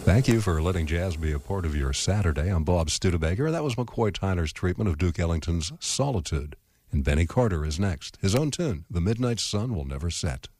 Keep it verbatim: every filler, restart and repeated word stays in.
Thank you for letting jazz be a part of your Saturday. I'm Bob Studebaker. That was McCoy Tyner's treatment of Duke Ellington's Solitude. And Benny Carter is next. His own tune, The Midnight Sun Will Never Set.